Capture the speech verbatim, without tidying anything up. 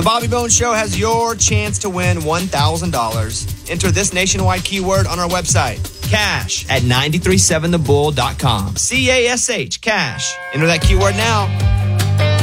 Bobby Bones Show has your chance to win one thousand dollars. Enter this nationwide keyword on our website. Cash at nine three seven the bull dot com. C A S H, cash. Enter that keyword now.